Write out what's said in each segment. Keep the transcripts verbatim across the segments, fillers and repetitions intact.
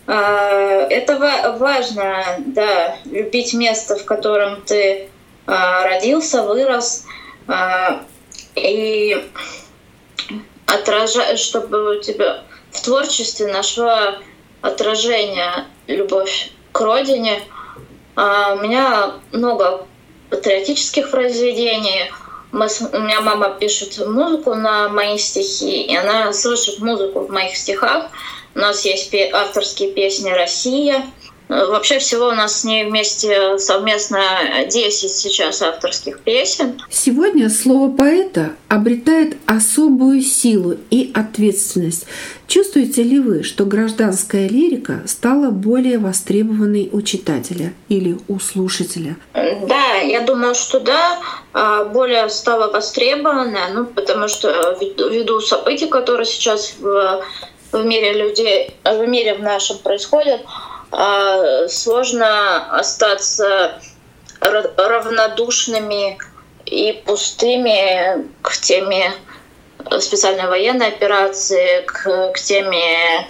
А, Это ва- важно, да, любить место, в котором ты а, родился, вырос, а, и отражать, чтобы у тебя в творчестве нашла отражение любовь к родине. А У меня много патриотических произведений. Мы с- у меня мама пишет музыку на мои стихи, и она слышит музыку в моих стихах. У нас есть пе- авторские песни «Россия». Э, Вообще всего у нас с ней вместе совместно десять сейчас авторских песен. Сегодня слово поэта обретает особую силу и ответственность. Чувствуете ли вы, что гражданская лирика стала более востребованной у читателя или у слушателя? Да, я думаю, что да, а, более стала востребованная, ну, потому что ввиду ввиду событий, которые сейчас в, в мире людей, в мире в нашем происходят, а, сложно остаться ра- равнодушными и пустыми к теме специальной военной операции, к, к теме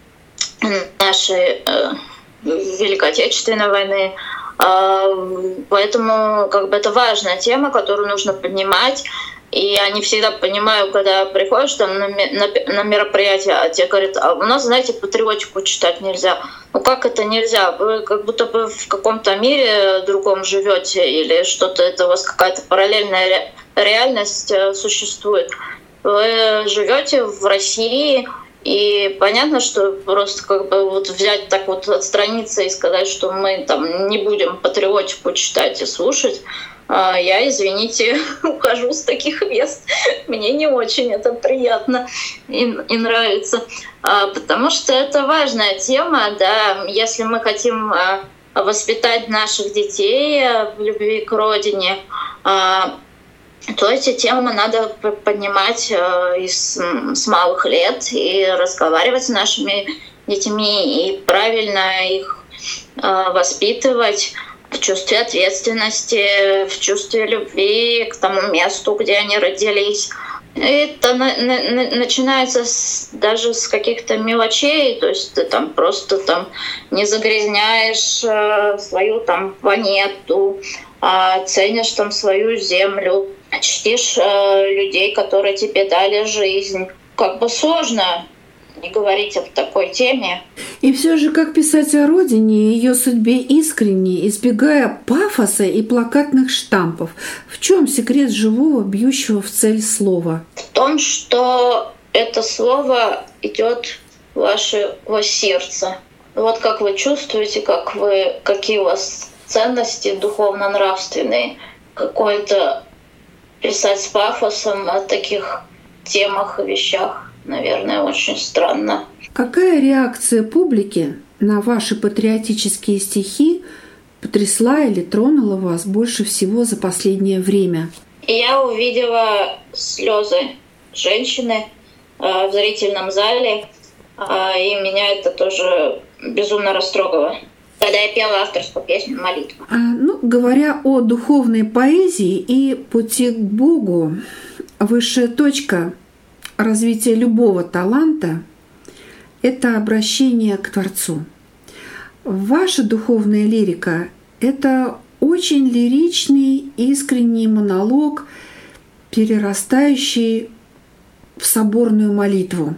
нашей э, Великой Отечественной войны. А, Поэтому как бы это важная тема, которую нужно поднимать. И я не всегда понимаю, когда приходишь там на, ме- на, на мероприятие, а тебе говорят, а у нас, знаете, патриотику читать нельзя. Ну как это нельзя? Вы как будто бы в каком-то мире другом живете или что-то, это у вас какая-то параллельная ре- реальность э, существует. Вы живете в России, и понятно, что просто как бы вот взять так вот отстраниться и сказать, что мы там не будем патриотику читать и слушать, а я, извините, ухожу с таких мест. Мне не очень это приятно и, и нравится, А, потому что это важная тема, да. Если мы хотим а, воспитать наших детей а, в любви к родине, а, то эти темы надо п- поднимать э, и с, м, с малых лет и разговаривать с нашими детьми и правильно их э, воспитывать в чувстве ответственности, в чувстве любви к тому месту, где они родились. Это на- на- на- начинается с- даже с каких-то мелочей, то есть ты там просто там не загрязняешь э, свою там планету, а ценишь там свою землю, чтишь э, людей, которые тебе дали жизнь. Как бы сложно не говорить об такой теме. И все же, как писать о родине и ее судьбе искренне, избегая пафоса и плакатных штампов? В чем секрет живого, бьющего в цель слова? В том, что это слово идет в вашего сердца. Вот как вы чувствуете, как вы, какие у вас ценности духовно-нравственные, какое-то писать с пафосом о таких темах и вещах, наверное, очень странно. Какая реакция публики на ваши патриотические стихи потрясла или тронула вас больше всего за последнее время? И я увидела слезы женщины э, в зрительном зале, э, и меня это тоже безумно растрогало, когда я пела авторскую песню «Молитва». А, ну, говоря о духовной поэзии и пути к Богу, высшая точка развития любого таланта — это обращение к Творцу. Ваша духовная лирика — это очень лиричный, искренний монолог, перерастающий в соборную молитву.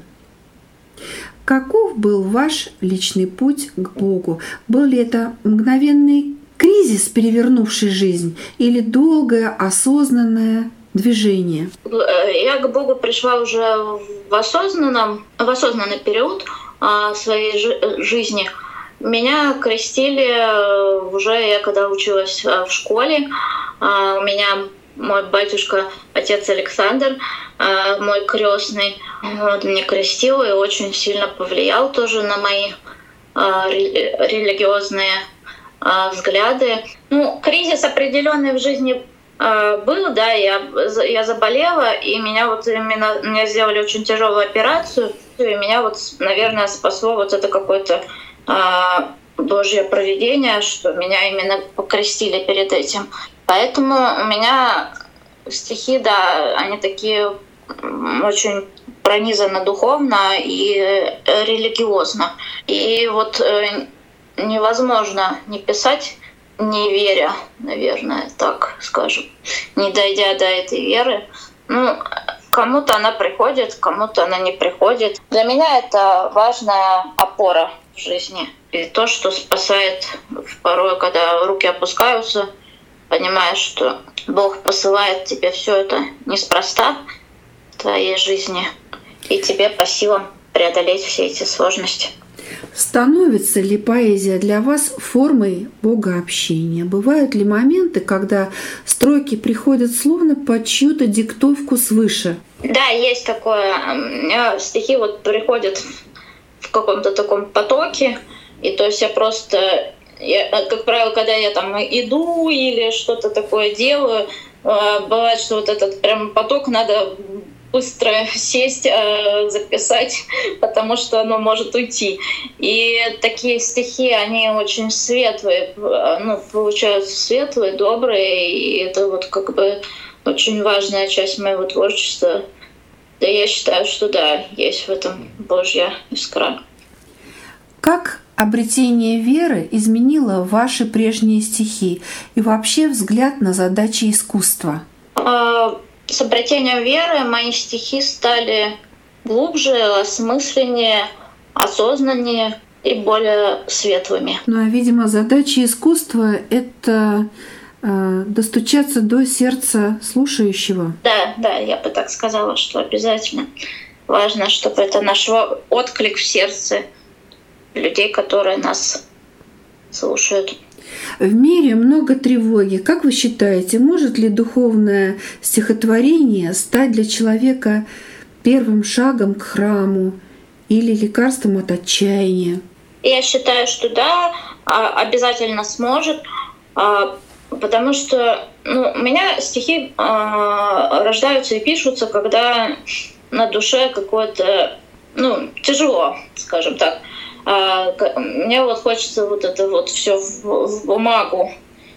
Каков был ваш личный путь к Богу? Был ли это мгновенный кризис, перевернувший жизнь, или долгое осознанное движение? Я к Богу пришла уже в осознанном, в осознанный период а, своей жи- жизни. Меня крестили уже я когда училась а, в школе. А, У меня мой батюшка, отец Александр, а, мой крестный, вот, меня крестил и очень сильно повлиял тоже на мои а, ре- религиозные а, взгляды. Ну, кризис определенный в жизни а, был, да, я, я заболела, и меня вот именно, мне сделали очень тяжелую операцию, и меня вот, наверное, спасло вот это какое-то а, Божье провидение, что меня именно покрестили перед этим. Поэтому у меня стихи, да, они такие м, очень пронизано духовно и религиозно. И вот невозможно не писать, не веря, наверное, так скажем, не дойдя до этой веры. Ну, кому-то она приходит, кому-то она не приходит. Для меня это важная опора в жизни. И то, что спасает порой, когда руки опускаются, понимаешь, что Бог посылает тебе все это неспроста в твоей жизни, и тебе по силам преодолеть все эти сложности. Становится ли поэзия для вас формой богообщения? Бывают ли моменты, когда строки приходят словно под чью-то диктовку свыше? Да, есть такое. Стихи вот приходят в каком-то таком потоке, и то есть я просто, я, как правило, когда я там иду или что-то такое делаю, бывает, что вот этот прям поток надо быстро сесть, записать, потому что оно может уйти. И такие стихи, они очень светлые, ну, получаются светлые, добрые, и это вот как бы очень важная часть моего творчества. Да, я считаю, что да, есть в этом Божья искра. Как обретение веры изменило ваши прежние стихи и вообще взгляд на задачи искусства? С обретением веры мои стихи стали глубже, осмысленнее, осознаннее и более светлыми. Ну а, видимо, задача искусства — это э, достучаться до сердца слушающего. Да, да, я бы так сказала, что обязательно важно, чтобы это нашло отклик в сердце людей, которые нас слушают. В мире много тревоги. Как вы считаете, может ли духовное стихотворение стать для человека первым шагом к храму или лекарством от отчаяния? Я считаю, что да, обязательно сможет, потому что ну, у меня стихи рождаются и пишутся, когда на душе какое-то, ну, тяжело, скажем так. Мне вот хочется вот это вот все в бумагу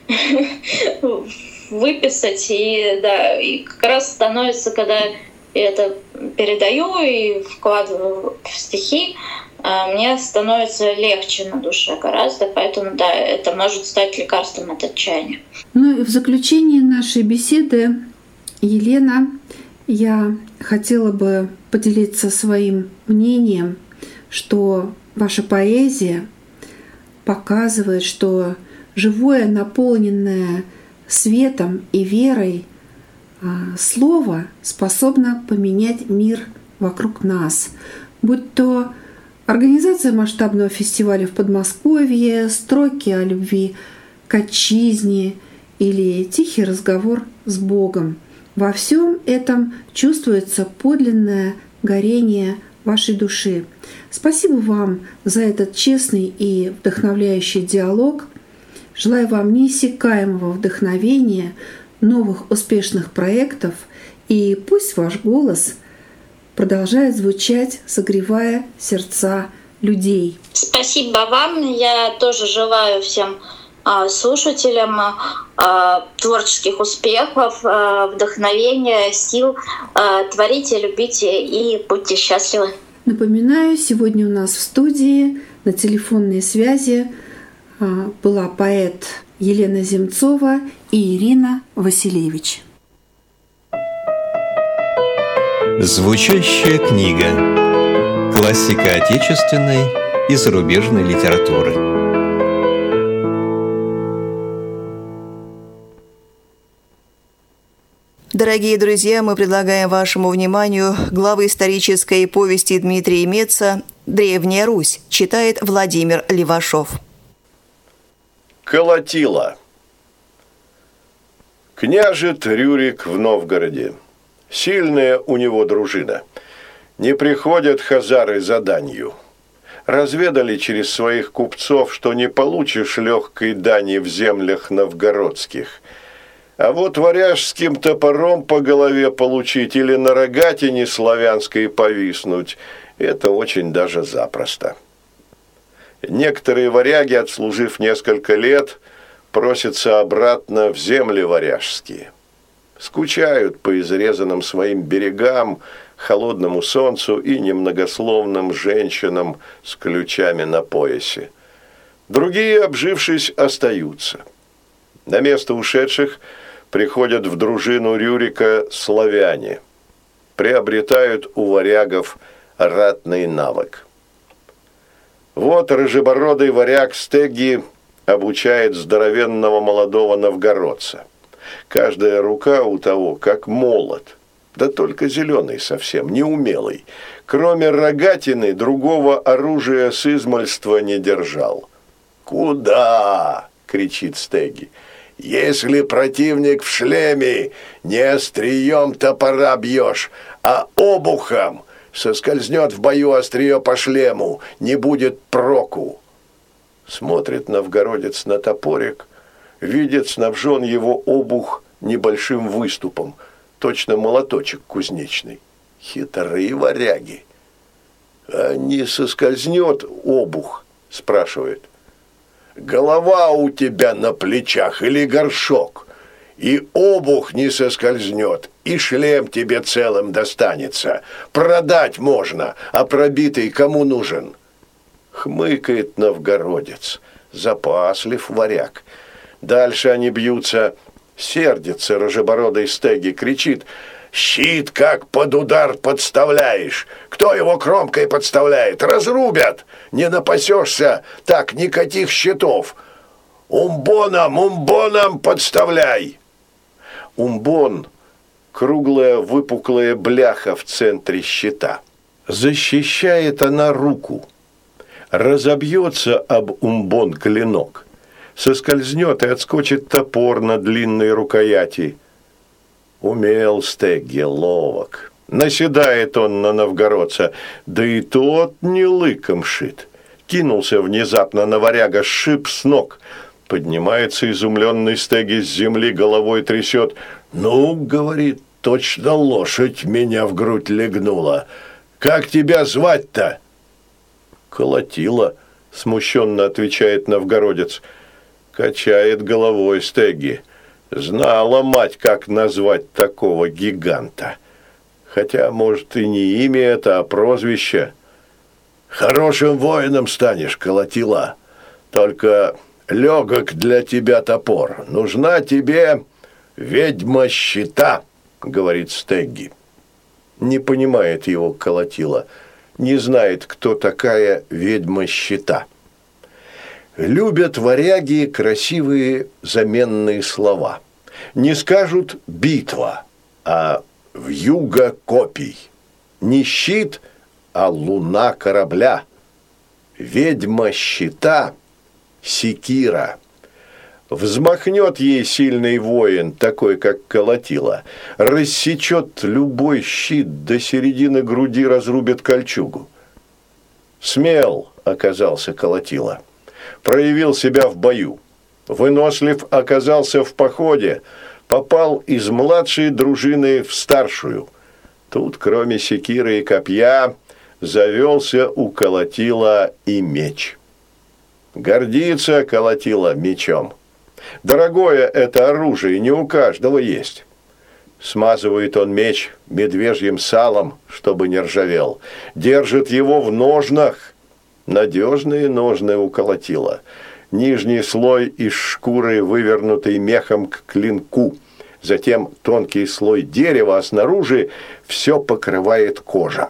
выписать, и да, и как раз становится, когда я это передаю и вкладываю в стихи, мне становится легче на душе гораздо, поэтому да, это может стать лекарством от отчаяния. Ну и в заключение нашей беседы, Елена, я хотела бы поделиться своим мнением, что ваша поэзия показывает, что живое, наполненное светом и верой слово способно поменять мир вокруг нас. Будь то организация масштабного фестиваля в Подмосковье, строки о любви к отчизне или тихий разговор с Богом. Во всем этом чувствуется подлинное горение вашей души. Спасибо вам за этот честный и вдохновляющий диалог. Желаю вам неиссякаемого вдохновения, новых успешных проектов, и пусть ваш голос продолжает звучать, согревая сердца людей. Спасибо вам. Я тоже желаю всем слушателям творческих успехов, вдохновения, сил. Творите, любите и будьте счастливы. Напоминаю, сегодня у нас в студии на телефонной связи была поэт Елена Земцова и Ирина Василевич. Звучащая книга. Классика отечественной и зарубежной литературы. Дорогие друзья, мы предлагаем вашему вниманию главы исторической повести Дмитрия Меца «Древняя Русь», читает Владимир Левашов. Колотила. Княжит Рюрик в Новгороде. Сильная у него дружина. Не приходят хазары за данью. Разведали через своих купцов, что не получишь легкой дани в землях новгородских. А вот варяжским топором по голове получить или на рогатине славянской повиснуть – это очень даже запросто. Некоторые варяги, отслужив несколько лет, просятся обратно в земли варяжские. скучают по изрезанным своим берегам, холодному солнцу и немногословным женщинам с ключами на поясе. Другие, обжившись, остаются. На место ушедших приходят в дружину Рюрика славяне, приобретают у варягов ратный навык. Вот рыжебородый варяг Стегги обучает здоровенного молодого новгородца. Каждая рука у того как молот, да только зеленый совсем, неумелый. Кроме рогатины другого оружия с измальства не держал. «Куда?» – кричит Стегги. «Если противник в шлеме, не острием топора бьешь, а обухом. Соскользнет в бою острие по шлему, не будет проку». Смотрит новгородец на топорик, видит снабжен его обух небольшим выступом, точно молоточек кузнечный. Хитрые варяги. «А не соскользнет обух?» – спрашивает. «Голова у тебя на плечах или горшок, и обух не соскользнет, и шлем тебе целым достанется. Продать можно, а пробитый кому нужен?» Хмыкает новгородец, запаслив варяг. Дальше они бьются. Сердится рыжебородый Стегги, кричит: «Щит как под удар подставляешь! Кто его кромкой подставляет? Разрубят! Не напасешься, так никаких щитов! Умбоном, умбоном подставляй!» Умбон – круглая выпуклая бляха в центре щита. Защищает она руку. Разобьется об умбон клинок, соскользнет и отскочит топор на длинной рукояти. Умел Стегги, ловок. Наседает он на новгородца, да и тот не лыком шит. Кинулся внезапно на варяга, сшиб с ног. Поднимается изумленный Стегги с земли, головой трясет. «Ну, — говорит, — точно лошадь меня в грудь легнула. Как тебя звать-то?» «Колотила», — смущенно отвечает новгородец. Качает головой Стегги. Знала мать, как назвать такого гиганта. Хотя, может, и не имя это, а прозвище. «Хорошим воином станешь, Колотила. Только легок для тебя топор. Нужна тебе ведьма щита», — говорит Стегги. Не понимает его Колотила. Не знает, кто такая ведьма щита. Любят варяги красивые заменные слова. Не скажут «битва», а «вьюга копий». Не щит, а луна корабля. Ведьма щита – секира. Взмахнет ей сильный воин, такой, как Колотила, рассечет любой щит, до середины груди разрубит кольчугу. Смел оказался Колотила. Проявил себя в бою. Вынослив оказался в походе, попал из младшей дружины в старшую. Тут, кроме секиры и копья, завелся у Колотила и меч. Гордится Колотила мечом. Дорогое это оружие, не у каждого есть. Смазывает он меч медвежьим салом, чтобы не ржавел. Держит его в ножнах. Надежные ножны у Колотила. Нижний слой из шкуры, вывернутый мехом к клинку. Затем тонкий слой дерева, а снаружи все покрывает кожа.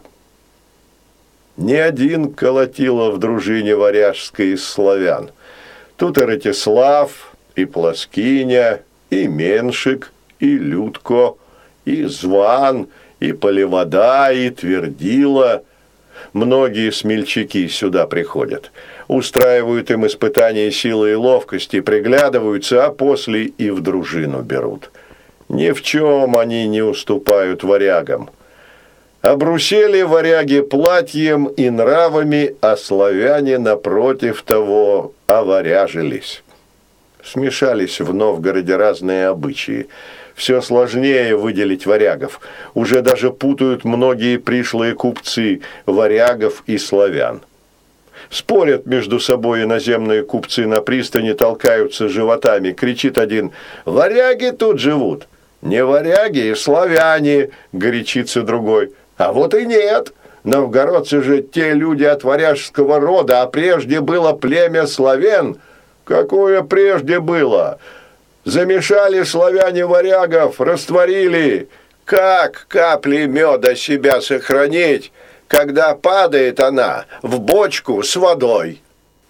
Не один Колотила в дружине варяжской из славян. Тут и Ратислав, и Плоскиня, и Меншик, и Людко, и Зван, и Поливода, и Твердила. Многие смельчаки сюда приходят. Устраивают им испытания силы и ловкости, приглядываются, а после и в дружину берут. Ни в чем они не уступают варягам. Обрусели варяги платьем и нравами, а славяне, напротив того, оваряжились. Смешались в Новгороде разные обычаи. Все сложнее выделить варягов. Уже даже путают многие пришлые купцы варягов и славян. Спорят между собой иноземные купцы на пристани, толкаются животами. Кричит один: «Варяги тут живут!» Не варяги и славяне, горячится другой. А вот и нет. Новгородцы же те люди от варяжского рода, а прежде было племя славян. Какое прежде было? Замешали славяне варягов, растворили. Как капли меда себя сохранить, когда падает она в бочку с водой?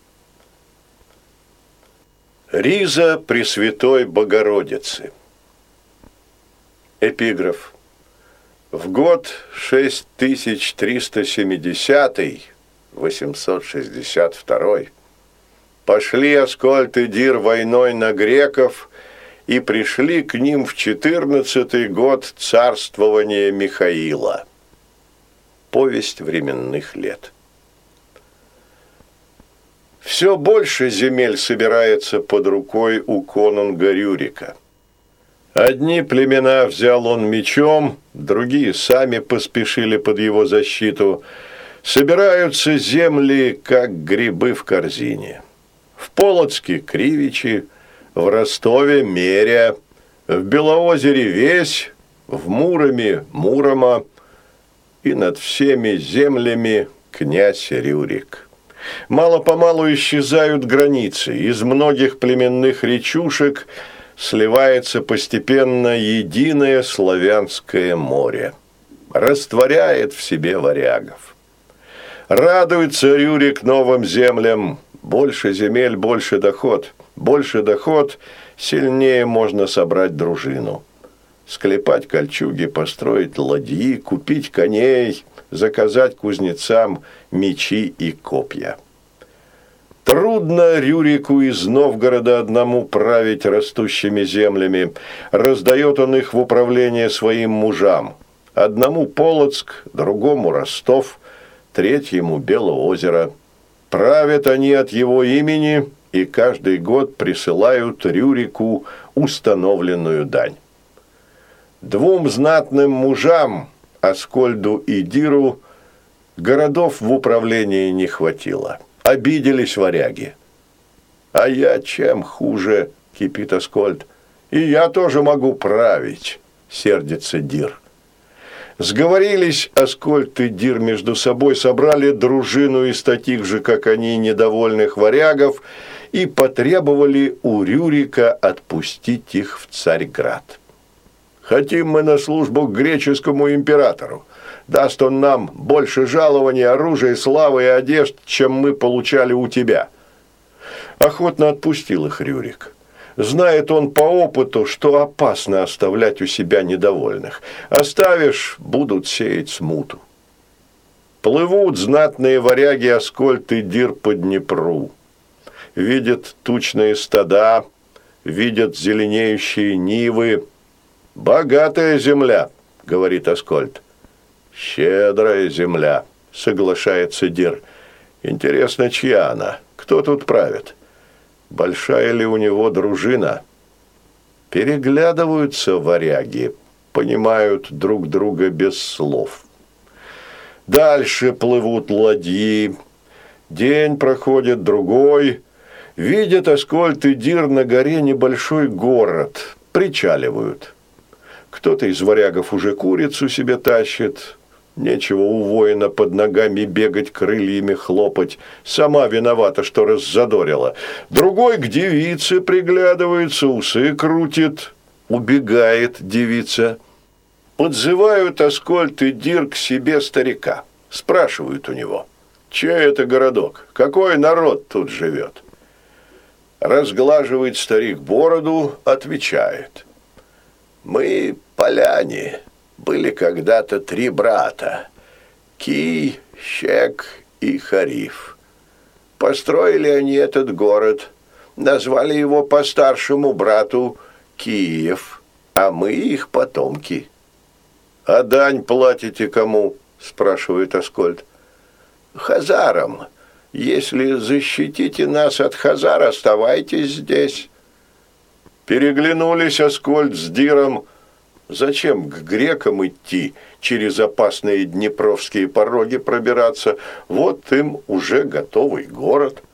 Риза Пресвятой Богородицы. Эпиграф. В год шесть тысяч триста семидесятый, восемьсот шестьдесят второй, пошли Аскольд и Дир войной на греков и пришли к ним в четырнадцатый год царствования Михаила. Повесть временных лет. Все больше земель собирается под рукой у конунга Рюрика. Одни племена взял он мечом, другие сами поспешили под его защиту. Собираются земли, как грибы в корзине. В Полоцке – Кривичи, в Ростове – Меря, в Белоозере – Весь, в Муроме – Мурома и над всеми землями князь Рюрик. Мало-помалу исчезают границы, из многих племенных речушек сливается постепенно единое славянское море, растворяет в себе варягов. Радуется Рюрик новым землям, больше земель, больше доход, больше доход, сильнее можно собрать дружину. Склепать кольчуги, построить ладьи, купить коней, заказать кузнецам мечи и копья. Трудно Рюрику из Новгорода одному править растущими землями. Раздает он их в управление своим мужам. Одному Полоцк, другому Ростов, третьему Белоозеро. Правят они от его имени и каждый год присылают Рюрику установленную дань. Двум знатным мужам, Аскольду и Диру, городов в управлении не хватило. Обиделись варяги. «А я чем хуже?» – кипит Аскольд. «И я тоже могу править», – сердится Дир. Сговорились Аскольд и Дир между собой, собрали дружину из таких же, как они, недовольных варягов и потребовали у Рюрика отпустить их в Царьград. «Хотим мы на службу к греческому императору. Даст он нам больше жалований, оружия, славы и одежд, чем мы получали у тебя». Охотно отпустил их Рюрик. Знает он по опыту, что опасно оставлять у себя недовольных. Оставишь – будут сеять смуту. Плывут знатные варяги Аскольд и Дир по Днепру. Видят тучные стада, видят зеленеющие нивы. «Богатая земля», – говорит Аскольд. «Щедрая земля», – соглашается Дир. «Интересно, чья она? Кто тут правит? Большая ли у него дружина?» Переглядываются варяги, понимают друг друга без слов. Дальше плывут ладьи. День проходит, другой. Видят Аскольд и Дир на горе небольшой город. Причаливают. Кто-то из варягов уже курицу себе тащит. Нечего у воина под ногами бегать, крыльями хлопать. Сама виновата, что раззадорила. Другой к девице приглядывается, усы крутит. Убегает девица. Подзывают Аскольд и Дир к себе старика. Спрашивают у него: «Чей это городок? Какой народ тут живет?» Разглаживает старик бороду, отвечает: «Мы поляне. Были когда-то три брата – Кий, Щек и Хариф. Построили они этот город, назвали его по старшему брату Киев, а мы их потомки». «А дань платите кому?» – спрашивает Аскольд. «Хазарам. Если защитите нас от хазар, оставайтесь здесь». Переглянулись Аскольд с Диром. Зачем к грекам идти, через опасные днепровские пороги пробираться? Вот им уже готовый город.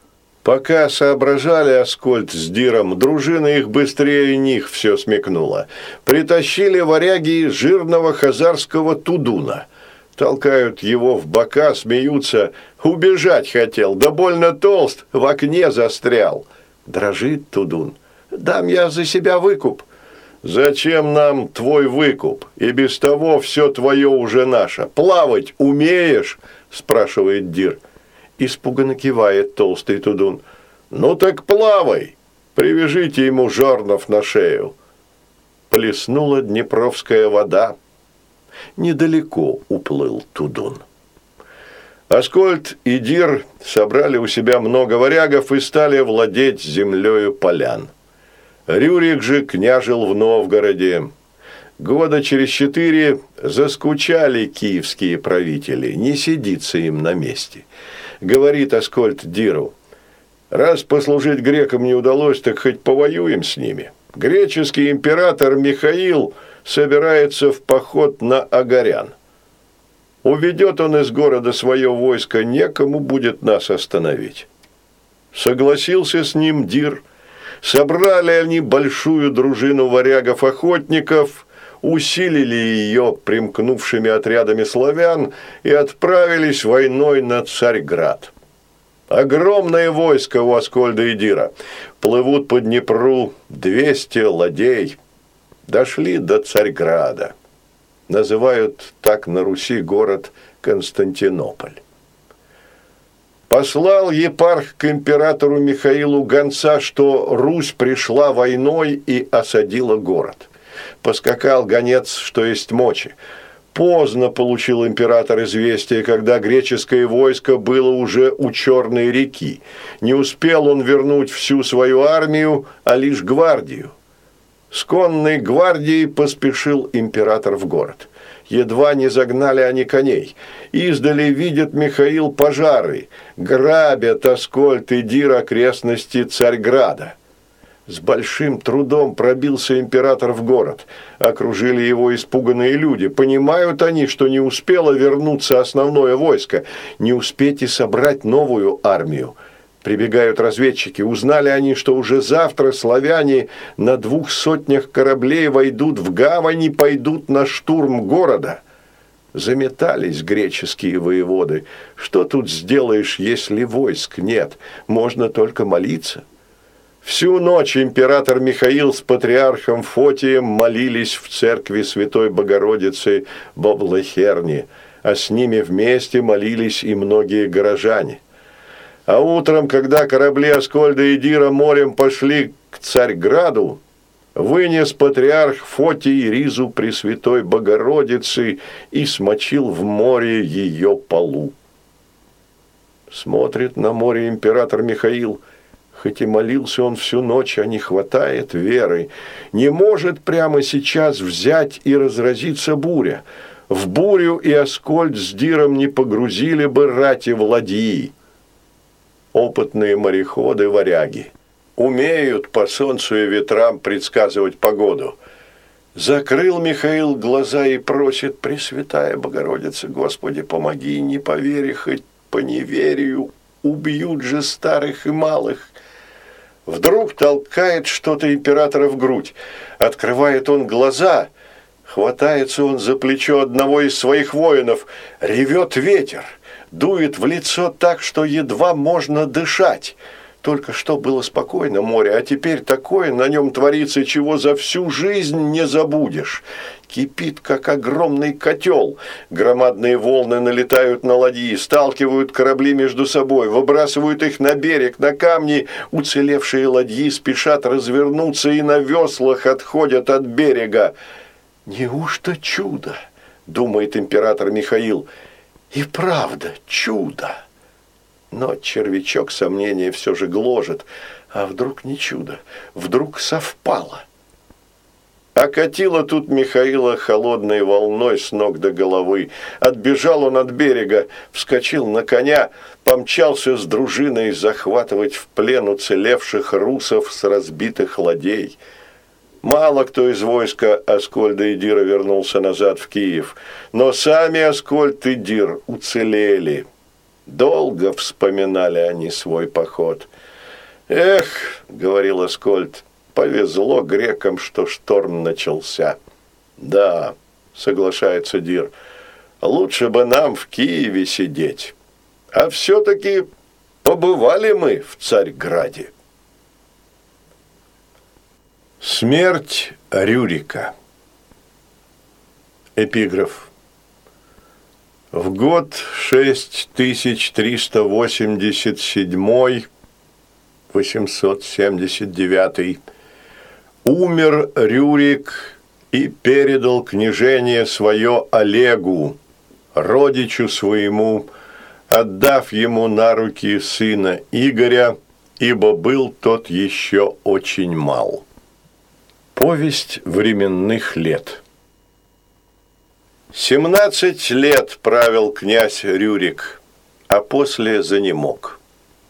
Пока соображали Аскольд с Диром, дружина их быстрее них все смекнула. Притащили варяги жирного хазарского Тудуна. Толкают его в бока, смеются. Убежать хотел, да больно толст, в окне застрял. Дрожит Тудун. Дам я за себя выкуп. Зачем нам твой выкуп? И без того все твое уже наше. Плавать умеешь? Спрашивает Дир. Испуганно кивает толстый Тудун. Ну так плавай. Привяжите ему жорнов на шею. Плеснула днепровская вода. Недалеко уплыл Тудун. Аскольд и Дир собрали у себя много варягов и стали владеть землею полян. Рюрик же княжил в Новгороде. Года через четыре заскучали киевские правители, не сидится им на месте. Говорит Аскольд Диру: раз послужить грекам не удалось, так хоть повоюем с ними. Греческий император Михаил собирается в поход на Агарян. Уведет он из города свое войско, некому будет нас остановить. Согласился с ним Дир. Собрали они большую дружину варягов-охотников, усилили ее примкнувшими отрядами славян и отправились войной на Царьград. Огромное войско у Аскольда и Дира. Плывут по Днепру двести ладей. Дошли до Царьграда. Называют так на Руси город Константинополь. Послал епарх к императору Михаилу гонца, что Русь пришла войной и осадила город. Поскакал гонец, что есть мочи. Поздно получил император известие, когда греческое войско было уже у Черной реки. Не успел он вернуть всю свою армию, а лишь гвардию. С конной гвардией поспешил император в город. Едва не загнали они коней. Издали видит Михаил пожары. Грабят Аскольд и Дир окрестности Царьграда. С большим трудом пробился император в город. Окружили его испуганные люди. Понимают они, что не успело вернуться основное войско, не успеть и собрать новую армию. Прибегают разведчики. Узнали они, что уже завтра славяне на двух сотнях кораблей войдут в гавань и пойдут на штурм города. Заметались греческие воеводы. Что тут сделаешь, если войск нет? Можно только молиться. Всю ночь император Михаил с патриархом Фотием молились в церкви Святой Богородицы в Влахерне, а с ними вместе молились и многие горожане. А утром, когда корабли Аскольда и Дира морем пошли к Царьграду, вынес патриарх Фотий ризу Пресвятой Богородицы и смочил в море ее полу. Смотрит на море император Михаил. Хоть и молился он всю ночь, а не хватает веры. Не может прямо сейчас взять и разразиться буря. В бурю и Аскольд с Диром не погрузили бы рати в ладьи. Опытные мореходы-варяги умеют по солнцу и ветрам предсказывать погоду. Закрыл Михаил глаза и просит: Пресвятая Богородица, Господи, помоги, не повери, хоть по неверию, убьют же старых и малых. Вдруг толкает что-то императора в грудь. Открывает он глаза, хватается он за плечо одного из своих воинов. Ревет ветер, дует в лицо так, что едва можно дышать. Только что было спокойно море, а теперь такое на нем творится, чего за всю жизнь не забудешь. Кипит, как огромный котел. Громадные волны налетают на ладьи, сталкивают корабли между собой, выбрасывают их на берег, на камни. Уцелевшие ладьи спешат развернуться и на веслах отходят от берега. «Неужто чудо?» – думает император Михаил. «И правда чудо!» Но червячок сомнения все же гложет. А вдруг не чудо? Вдруг совпало? Окатило тут Михаила холодной волной с ног до головы. Отбежал он от берега, вскочил на коня, помчался с дружиной захватывать в плен уцелевших русов с разбитых ладей. Мало кто из войска Аскольда и Дира вернулся назад в Киев, но сами Аскольд и Дир уцелели. Долго вспоминали они свой поход. «Эх, — говорил Аскольд, — повезло грекам, что шторм начался». «Да, — соглашается Дир, — лучше бы нам в Киеве сидеть. А все-таки побывали мы в Царьграде». Смерть Рюрика. Эпиграф. В год шесть тысяч триста восемьдесят седьмой, восемьсот семьдесят девятый, умер Рюрик и передал княжение свое Олегу, родичу своему, отдав ему на руки сына Игоря, ибо был тот еще очень мал. Повесть временных лет. Семнадцать лет правил князь Рюрик, а после занемог.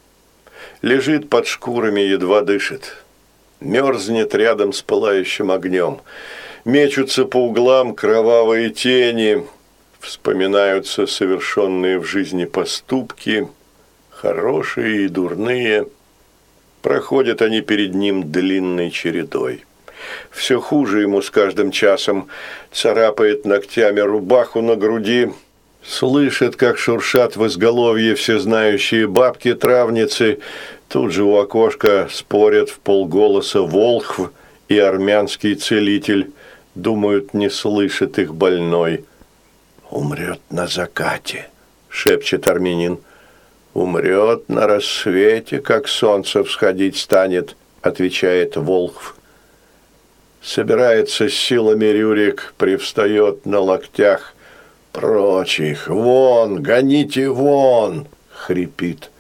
Лежит под шкурами, едва дышит. Мерзнет рядом с пылающим огнем. Мечутся по углам кровавые тени. Вспоминаются совершенные в жизни поступки, хорошие и дурные. Проходят они перед ним длинной чередой. Все хуже ему с каждым часом. Царапает ногтями рубаху на груди. Слышит, как шуршат в изголовье всезнающие бабки-травницы. Тут же у окошка спорят в полголоса волхв и армянский целитель. Думают, не слышит их больной. «Умрет на закате», — шепчет армянин. «Умрет на рассвете, как солнце всходить станет», — отвечает волхв. Собирается с силами Рюрик, привстает на локтях. «Прочь их! Вон! Гоните вон!» — хрипит.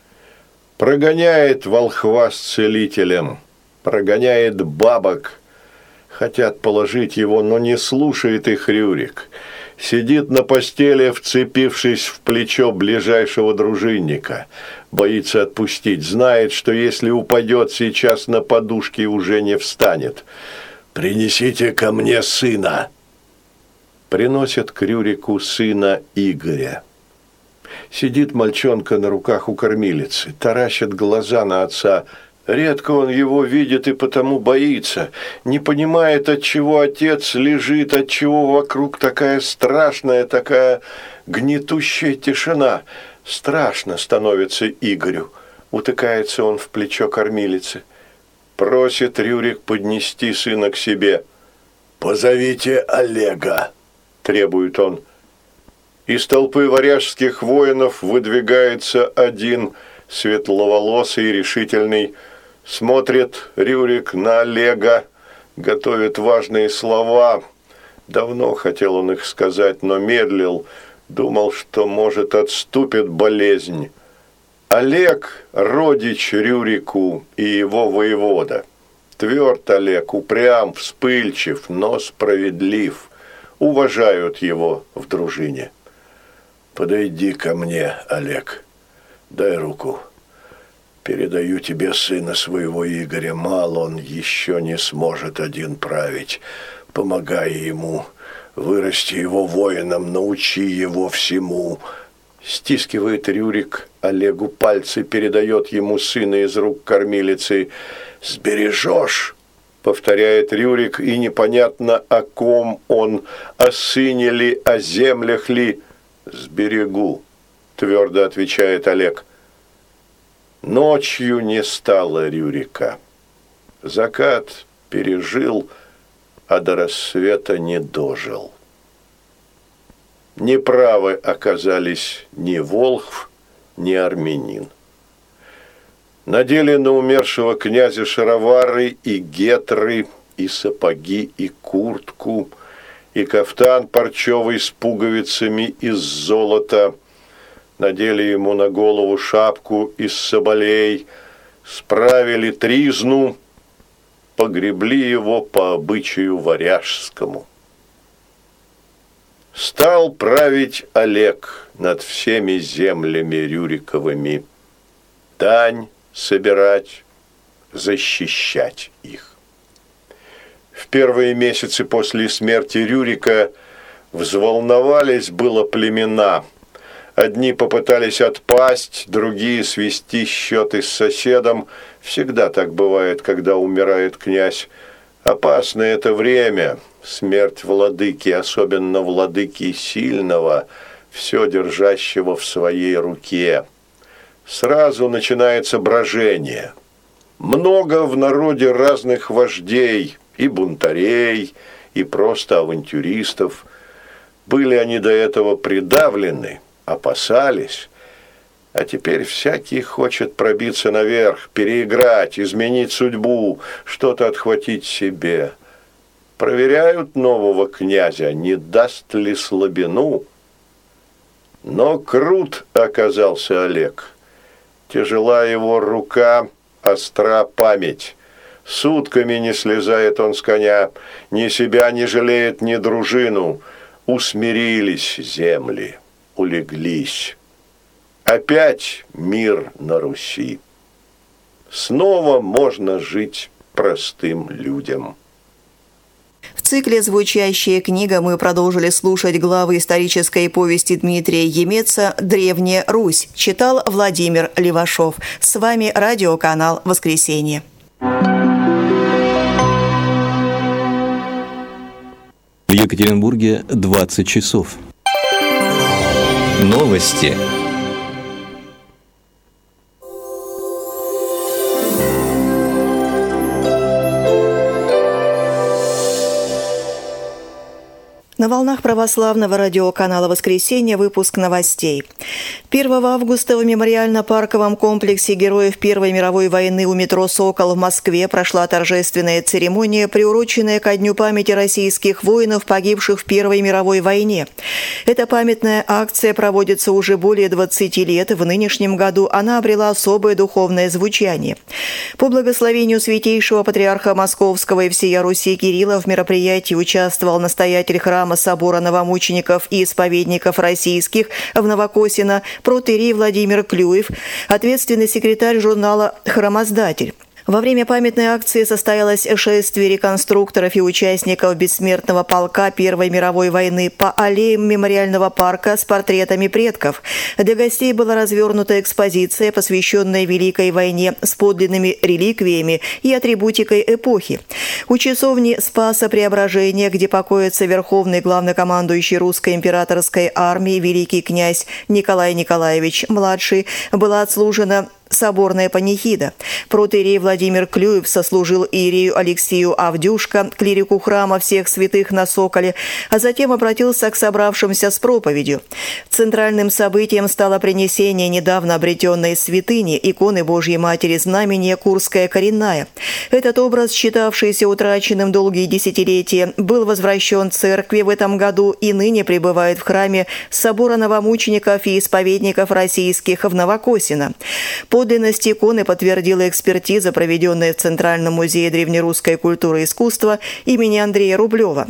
Прогоняет волхва с целителем, прогоняет бабок. Хотят положить его, но не слушает их Рюрик. Сидит на постели, вцепившись в плечо ближайшего дружинника. Боится отпустить, знает, что если упадет сейчас на подушке, уже не встанет. «Принесите ко мне сына!» Приносят к Рюрику сына Игоря. Сидит мальчонка на руках у кормилицы, таращит глаза на отца. Редко он его видит и потому боится. Не понимает, отчего отец лежит, отчего вокруг такая страшная, такая гнетущая тишина. Страшно становится Игорю. Утыкается он в плечо кормилицы. Просит Рюрик поднести сына к себе. «Позовите Олега», – требует он. Из толпы варяжских воинов выдвигается один, светловолосый и решительный. Смотрит Рюрик на Олега, готовит важные слова. Давно хотел он их сказать, но медлил. Думал, что, может, отступит болезнь. Олег – родич Рюрику и его воевода. Тверд Олег, упрям, вспыльчив, но справедлив. Уважают его в дружине. «Подойди ко мне, Олег, дай руку. Передаю тебе сына своего Игоря. Мал он еще не сможет один править. Помогай ему, вырасти его воином, научи его всему». Стискивает Рюрик Олегу пальцы, передает ему сына из рук кормилицы. «Сбережешь», — повторяет Рюрик, и непонятно, о ком он, о сыне ли, о землях ли. «Сберегу», — твердо отвечает Олег. Ночью не стало Рюрика. Закат пережил, а до рассвета не дожил. Неправы оказались ни волхв, ни армянин. Надели на умершего князя шаровары и гетры, и сапоги, и куртку, и кафтан парчевый с пуговицами из золота. Надели ему на голову шапку из соболей, справили тризну, погребли его по обычаю варяжскому. Стал править Олег над всеми землями Рюриковыми, дань собирать, защищать их. В первые месяцы после смерти Рюрика взволновались было племена. Одни попытались отпасть, другие свести счеты с соседом. Всегда так бывает, когда умирает князь. Опасно это время. Смерть владыки, особенно владыки сильного, все держащего в своей руке. Сразу начинается брожение. Много в народе разных вождей, и бунтарей, и просто авантюристов. Были они до этого придавлены, опасались, а теперь всякий хочет пробиться наверх, переиграть, изменить судьбу, что-то отхватить себе. Проверяют нового князя, не даст ли слабину. Но крут оказался Олег. Тяжела его рука, остра память. Сутками не слезает он с коня, ни себя не жалеет, ни дружину. Усмирились земли, улеглись. Опять мир на Руси. Снова можно жить простым людям. В цикле «Звучащая книга» мы продолжили слушать главы исторической повести Дмитрия Емеца «Древняя Русь». Читал Владимир Левашов. С вами радиоканал «Воскресенье». В Екатеринбурге двадцать часов. Новости. На волнах православного радиоканала «Воскресенье» выпуск новостей. первого августа в мемориально-парковом комплексе Героев Первой мировой войны у метро «Сокол» в Москве прошла торжественная церемония, приуроченная ко Дню памяти российских воинов, погибших в Первой мировой войне. Эта памятная акция проводится уже более двадцати лет. В нынешнем году она обрела особое духовное звучание. По благословению святейшего патриарха Московского и всея Руси Кирилла в мероприятии участвовал настоятель храма собора новомучеников и исповедников российских в Новокосино протоиерей Владимир Клюев, ответственный секретарь журнала «Храмоздатель». Во время памятной акции состоялось шествие реконструкторов и участников бессмертного полка Первой мировой войны по аллеям мемориального парка с портретами предков. Для гостей была развернута экспозиция, посвященная Великой войне с подлинными реликвиями и атрибутикой эпохи. У часовни Спаса Преображения, где покоится верховный главнокомандующий русской императорской армии великий князь Николай Николаевич младший, была отслужена соборная панихида. Протоиерей Владимир Клюев сослужил иерею Алексею Авдюшко, клирику храма всех святых на Соколе, а затем обратился к собравшимся с проповедью. Центральным событием стало принесение недавно обретенной святыни иконы Божьей Матери Знамения Курская коренная. Этот образ, считавшийся утраченным долгие десятилетия, был возвращен церкви в этом году и ныне пребывает в храме собора новомучеников и исповедников российских в Новокосино. Подлинность иконы подтвердила экспертиза, проведенная в Центральном музее древнерусской культуры и искусства имени Андрея Рублева.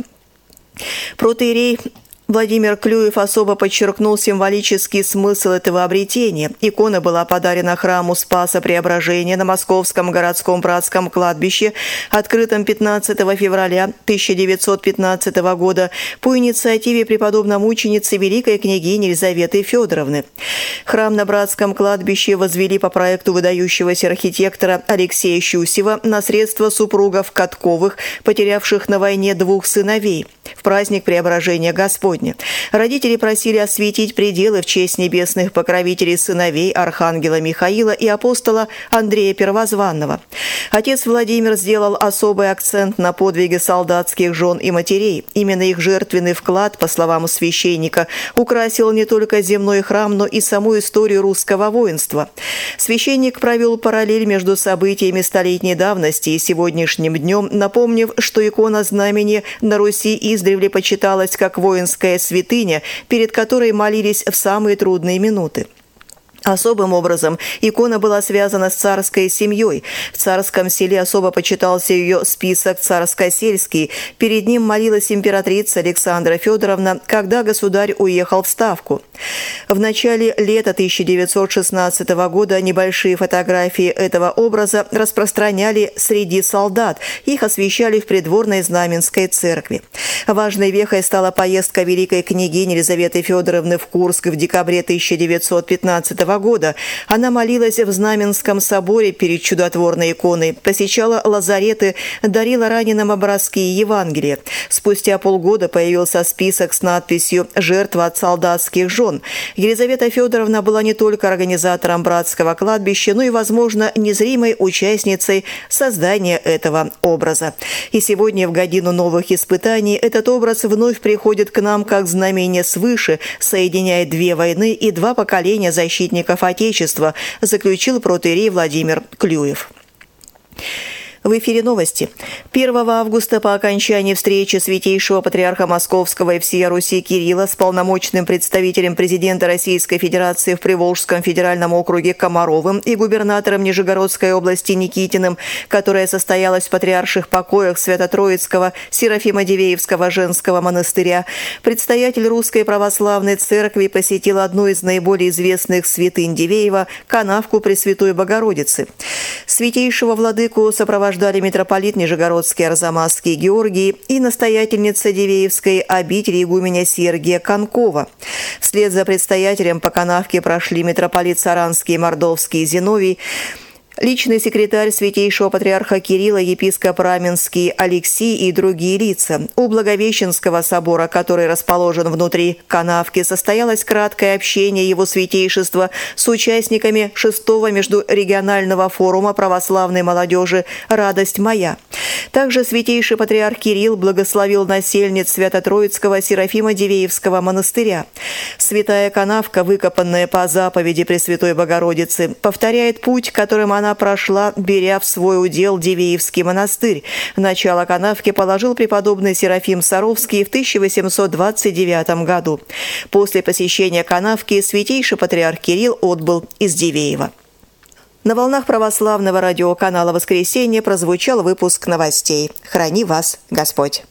Протоиерей Владимир Клюев особо подчеркнул символический смысл этого обретения. Икона была подарена храму Спаса Преображения на Московском городском братском кладбище, открытом пятнадцатого февраля тысяча девятьсот пятнадцатого года по инициативе преподобно-мученицы великой княгини Елизаветы Федоровны. Храм на братском кладбище возвели по проекту выдающегося архитектора Алексея Щусева на средства супругов Катковых, потерявших на войне двух сыновей, в праздник Преображения Господня. Родители просили осветить пределы в честь небесных покровителей сыновей архангела Михаила и апостола Андрея Первозванного. Отец Владимир сделал особый акцент на подвиги солдатских жен и матерей. Именно их жертвенный вклад, по словам священника, украсил не только земной храм, но и саму историю русского воинства. Священник провел параллель между событиями столетней давности и сегодняшним днем, напомнив, что икона знамени на Руси издревле почиталась как воинская святыня, перед которой молились в самые трудные минуты. Особым образом икона была связана с царской семьей. В царском селе особо почитался ее список царско-сельский. Перед ним молилась императрица Александра Федоровна, когда государь уехал в Ставку. В начале лета тысяча девятьсот шестнадцатого года небольшие фотографии этого образа распространяли среди солдат. Их освещали в придворной Знаменской церкви. Важной вехой стала поездка великой княгини Елизаветы Федоровны в Курск в декабре тысяча девятьсот пятнадцатого года. Она молилась в Знаменском соборе перед чудотворной иконой, посещала лазареты, дарила раненым образки и Евангелия. Спустя полгода появился список с надписью «Жертва от солдатских жен». Елизавета Федоровна была не только организатором братского кладбища, но и, возможно, незримой участницей создания этого образа. И сегодня, в годину новых испытаний, этот образ вновь приходит к нам как знамение свыше, соединяет две войны и два поколения защитников Отечества, заключил протоиерей Владимир Клюев. В эфире новости. первого августа по окончании встречи Святейшего Патриарха Московского и всея Руси Кирилла с полномочным представителем президента Российской Федерации в Приволжском федеральном округе Комаровым и губернатором Нижегородской области Никитиным, которая состоялась в патриарших покоях Свято-Троицкого Серафимо-Дивеевского женского монастыря, предстоятель Русской Православной Церкви посетил одну из наиболее известных святынь Дивеева – канавку Пресвятой Богородицы. Святейшего владыку сопровождали ждали митрополит Нижегородский Арзамасский Георгий и настоятельница Дивеевской обители игуменя Сергия Конкова. Вслед за предстоятелем по канавке прошли митрополит Саранский и Мордовский Зиновий, личный секретарь Святейшего Патриарха Кирилла, епископ Раменский Алексий и другие лица. У Благовещенского собора, который расположен внутри канавки, состоялось краткое общение его святейшества с участниками шестого междурегионального форума православной молодежи «Радость моя». Также Святейший Патриарх Кирилл благословил насельниц Свято-Троицкого Серафимо-Дивеевского монастыря. Святая канавка, выкопанная по заповеди Пресвятой Богородицы, повторяет путь, которым она прошла, беря в свой удел Дивеевский монастырь. Начало канавки положил преподобный Серафим Саровский в тысяча восемьсот двадцать девятом году. После посещения канавки Святейший Патриарх Кирилл отбыл из Дивеева. На волнах православного радиоканала «Воскресенье» прозвучал выпуск новостей. Храни вас Господь!